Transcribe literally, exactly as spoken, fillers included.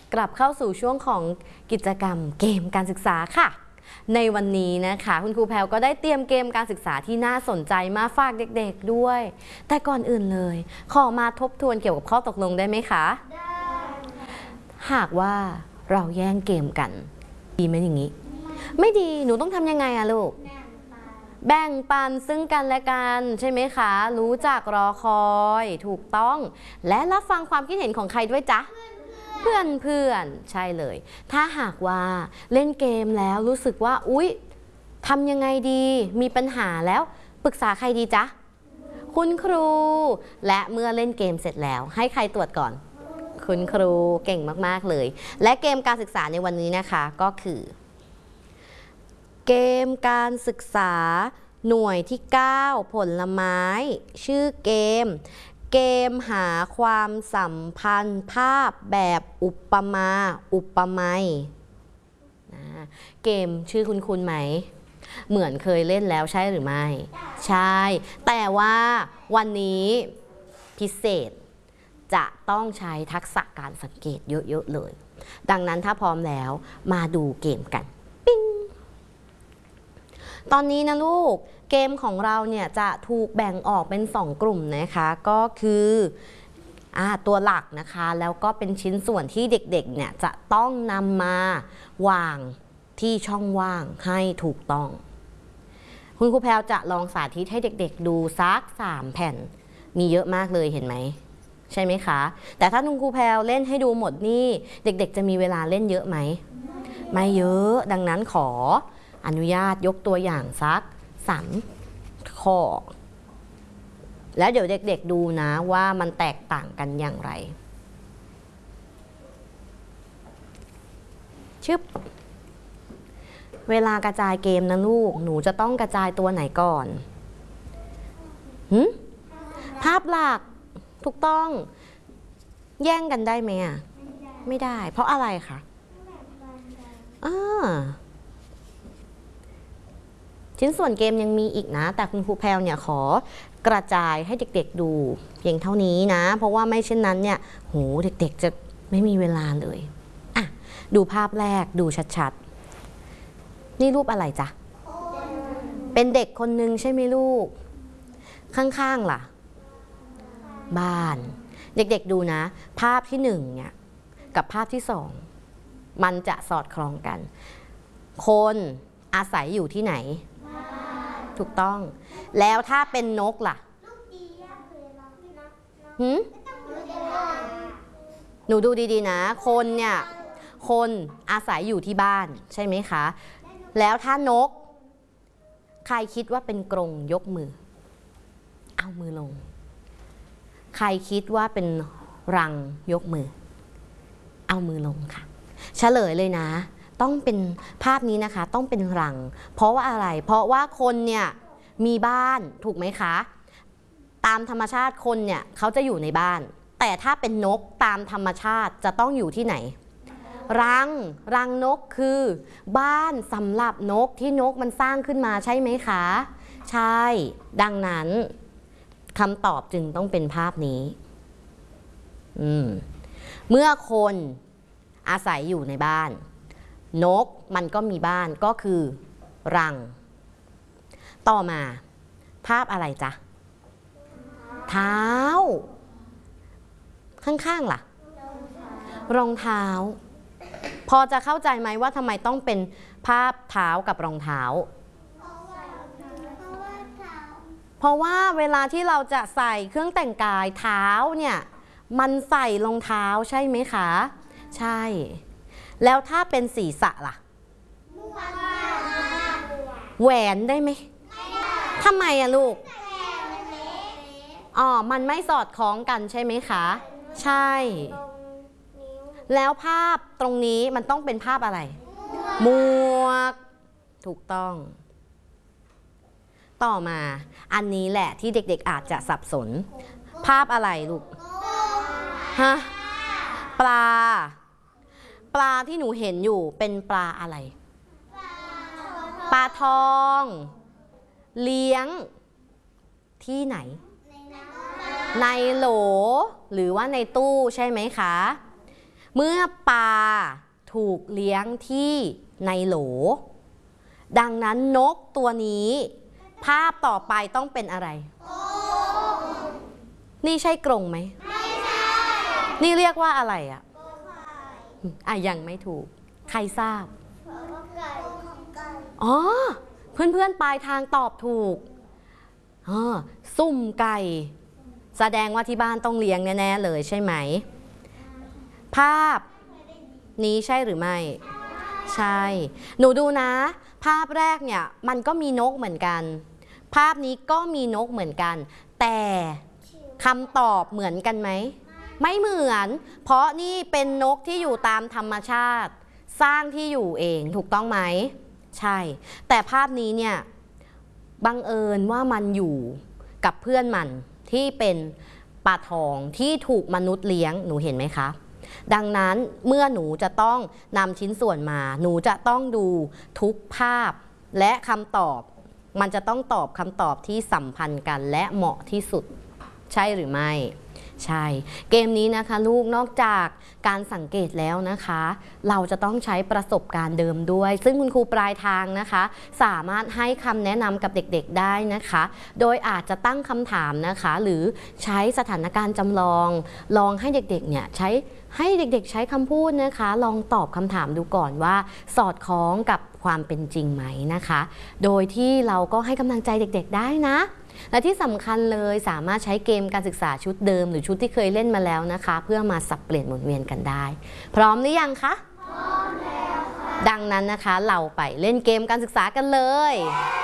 กลับเข้าสู่ช่วงของกิจกรรมเกมการศึกษาค่ะในวันนี้นะคะคุณครูแพรวก็ได้เตรียมเกมการศึกษาที่น่าสนใจมาฝากเด็กๆด้วยแต่ก่อนอื่นเลยขอมาทบทวนเกี่ยวกับข้อตกลงได้ไหมคะได้หากว่าเราแย่งเกมกันดีไหมอย่างนี้ไม่ดีหนูต้องทำยังไงอะลูกแบ่งปันซึ่งกันและกันใช่ไหมคะรู้จักรอคอยถูกต้องและรับฟังความคิดเห็นของใครด้วยจ๊ะเพื่อนเพื่อนใช่เลยถ้าหากว่าเล่นเกมแล้วรู้สึกว่าอุ๊ยทำยังไงดีมีปัญหาแล้วปรึกษาใครดีจ๊ะคุณครูและเมื่อเล่นเกมเสร็จแล้วให้ใครตรวจก่อนคุณครูเก่งมากๆเลยและเกมการศึกษาในวันนี้นะคะก็คือเกมการศึกษาหน่วยที่เก้าผลไม้ชื่อเกมเกมหาความสัมพันธ์ภาพแบบอุปมาอุปไมยนะเกมชื่อคุณคุณไหมเหมือนเคยเล่นแล้วใช่หรือไม่ใช่แต่ว่าวันนี้พิเศษจะต้องใช้ทักษะการสังเกตเยอะๆเลยดังนั้นถ้าพร้อมแล้วมาดูเกมกันปิ๊งตอนนี้นะลูกเกมของเราเนี่ยจะถูกแบ่งออกเป็นสองกลุ่มนะคะก็คืออ่าตัวหลักนะคะแล้วก็เป็นชิ้นส่วนที่เด็กๆเนี่ยจะต้องนำมาวางที่ช่องว่างให้ถูกต้องคุณครูแพรวจะลองสาธิตให้เด็กๆดูสักสามแผ่นมีเยอะมากเลยเห็นไหมใช่ไหมคะแต่ถ้าคุณครูแพรวเล่นให้ดูหมดนี่เด็กๆจะมีเวลาเล่นเยอะไหมไม่เยอะดังนั้นขออนุญาตยกตัวอย่างสักสามข้อแล้วเดี๋ยวเด็กๆดูนะว่ามันแตกต่างกันอย่างไรชึบเวลากระจายเกมนะลูกหนูจะต้องกระจายตัวไหนก่อนหืมภาพหลักถูกต้องแย่งกันได้ไหมอ่ะไม่ได้เพราะอะไรคะอ่าชิ้นส่วนเกมยังมีอีกนะแต่คุณครูแพรวเนี่ยขอกระจายให้เด็กๆดูเพียงเท่านี้นะเพราะว่าไม่เช่นนั้นเนี่ยโหเด็กๆจะไม่มีเวลาเลยอ่ะดูภาพแรกดูชัดๆนี่รูปอะไรจ๊ะเป็นเด็กคนนึงใช่ไหมลูกข้างๆล่ะบ้านเด็กๆดูนะภาพที่หนึ่งเนี่ยกับภาพที่สองมันจะสอดคล้องกันคนอาศัยอยู่ที่ไหนถูกต้องแล้วถ้าเป็นนกล่ะหืมหนูดูดีๆนะคนเนี่ยคนอาศัยอยู่ที่บ้านใช่ไหมคะแล้วถ้านกใครคิดว่าเป็นกรงยกมือเอามือลงใครคิดว่าเป็นรังยกมือเอามือลงค่ะเฉลยเลยนะต้องเป็นภาพนี้นะคะต้องเป็นรังเพราะว่าอะไรเพราะว่าคนเนี่ยมีบ้านถูกไหมคะตามธรรมชาติคนเนี่ยเขาจะอยู่ในบ้านแต่ถ้าเป็นนกตามธรรมชาติจะต้องอยู่ที่ไหนรังรังนกคือบ้านสำหรับนกที่นกมันสร้างขึ้นมาใช่ไหมคะใช่ดังนั้นคำตอบจึงต้องเป็นภาพนี้อืมเมื่อคนอาศัยอยู่ในบ้านนกมันก็มีบ้านก็คือรังต่อมาภาพอะไรจ๊ะเท้าข้างๆล่ะรองเท้าพอจะเข้าใจไหมว่าทำไมต้องเป็นภาพเท้ากับรองเท้าเพราะว่าเวลาที่เราจะใส่เครื่องแต่งกายเท้าเนี่ยมันใส่รองเท้าใช่ไหมคะใช่แล้วถ้าเป็นศีรษะล่ะแหวนได้ไหมทำไมอะลูกอ๋อมันไม่สอดคล้องกันใช่ไหมคะใช่แล้วภาพตรงนี้มันต้องเป็นภาพอะไรหมวกถูกต้องต่อมาอันนี้แหละที่เด็กๆอาจจะสับสนภาพอะไรลูกฮะปลาปลาที่หนูเห็นอยู่เป็นปลาอะไรปลาทองเลี้ยงที่ไหนในโหลหรือว่าในตู้ใช่ไหมคะเมื่อปลาถูกเลี้ยงที่ในโหลดังนั้นนกตัวนี้ภาพต่อไปต้องเป็นอะไรนี่ใช่กรงไหมไม่ใช่นี่เรียกว่าอะไรอ่ะอ่ะยังไม่ถูกใครทราบอ๋อเพื่อนๆปลายทางตอบถูกอ๋อซุ่มไก่แสดงว่าที่บ้านต้องเลี้ยงแน่ๆเลยใช่ไหมภาพนี้ใช่หรือไม่ใช่หนูดูนะภาพแรกเนี่ยมันก็มีนกเหมือนกันภาพนี้ก็มีนกเหมือนกันแต่คำตอบเหมือนกันไหมไม่เหมือนเพราะนี่เป็นนกที่อยู่ตามธรรมชาติสร้างที่อยู่เองถูกต้องไหมใช่แต่ภาพนี้เนี่ยบังเอิญว่ามันอยู่กับเพื่อนมันที่เป็นปลาทองที่ถูกมนุษย์เลี้ยงหนูเห็นไหมคะดังนั้นเมื่อหนูจะต้องนำชิ้นส่วนมาหนูจะต้องดูทุกภาพและคำตอบมันจะต้องตอบคำตอบที่สัมพันธ์กันและเหมาะที่สุดใช่หรือไม่ใช่เกมนี้นะคะลูกนอกจากการสังเกตแล้วนะคะเราจะต้องใช้ประสบการณ์เดิมด้วยซึ่งคุณครูปลายทางนะคะสามารถให้คำแนะนำกับเด็กๆได้นะคะโดยอาจจะตั้งคำถามนะคะหรือใช้สถานการณ์จำลองลองให้เด็กๆเนี่ยใช้ให้เด็กๆใช้คำพูดนะคะลองตอบคำถามดูก่อนว่าสอดคล้องกับความเป็นจริงไหมนะคะโดยที่เราก็ให้กำลังใจเด็กๆได้นะและที่สำคัญเลยสามารถใช้เกมการศึกษาชุดเดิมหรือชุดที่เคยเล่นมาแล้วนะคะเพื่อมาสับเปลี่ยนหมุนเวียนกันได้พร้อมหรือยังคะพร้อมแล้วค่ะดังนั้นนะคะเราไปเล่นเกมการศึกษากันเลย